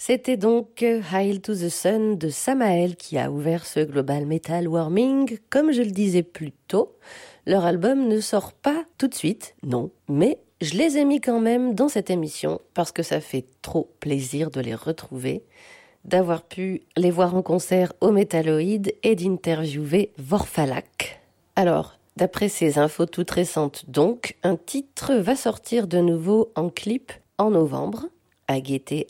C'était donc Hail to the Sun de Samael qui a ouvert ce Global Metal Warming. Comme je le disais plus tôt, leur album ne sort pas tout de suite, non, mais je les ai mis quand même dans cette émission parce que ça fait trop plaisir de les retrouver, d'avoir pu les voir en concert au Métalloïd et d'interviewer Vorfalak. Alors, d'après ces infos toutes récentes donc, un titre va sortir de nouveau en clip en novembre. À guetter.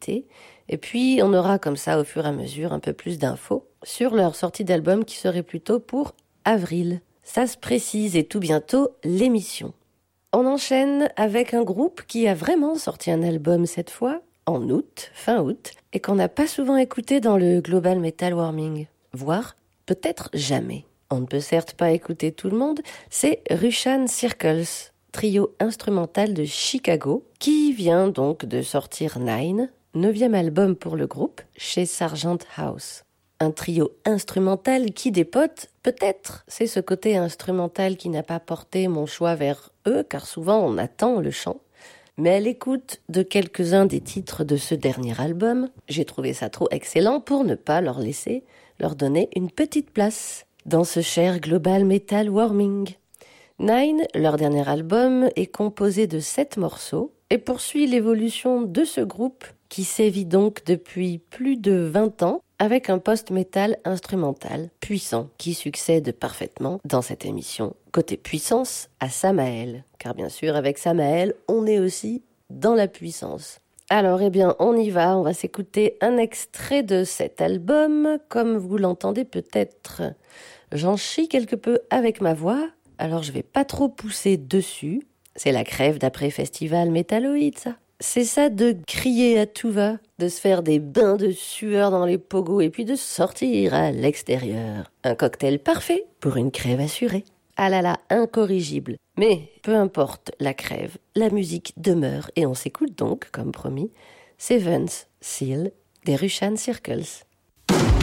Et puis, on aura comme ça, au fur et à mesure, un peu plus d'infos sur leur sortie d'album qui serait plutôt pour avril. Ça se précise et tout bientôt, l'émission. On enchaîne avec un groupe qui a vraiment sorti un album cette fois, en août, fin août, et qu'on n'a pas souvent écouté dans le Global Metal Warming, voire peut-être jamais. On ne peut certes pas écouter tout le monde, c'est Russian Circles, trio instrumental de Chicago, qui vient donc de sortir Nine, 9e album pour le groupe, chez Sargent House. Un trio instrumental qui dépote, peut-être c'est ce côté instrumental qui n'a pas porté mon choix vers eux, car souvent on attend le chant. Mais à l'écoute de quelques-uns des titres de ce dernier album, j'ai trouvé ça trop excellent pour ne pas leur donner une petite place dans ce cher Global Metal Warming. Nine, leur dernier album, est composé de 7 morceaux et poursuit l'évolution de ce groupe qui sévit donc depuis plus de 20 ans avec un post-metal instrumental puissant qui succède parfaitement dans cette émission. Côté puissance, à Samael, car bien sûr avec Samael, on est aussi dans la puissance. Alors on y va, on va s'écouter un extrait de cet album. Comme vous l'entendez peut-être, j'en chie quelque peu avec ma voix. Alors je vais pas trop pousser dessus, c'est la crève d'après Festival Métalloïd ça. C'est ça de crier à tout va, de se faire des bains de sueur dans les pogos et puis de sortir à l'extérieur. Un cocktail parfait pour une crève assurée. Ah là là, incorrigible. Mais peu importe la crève, la musique demeure et on s'écoute donc, comme promis, Seventh Seal des Russian Circles.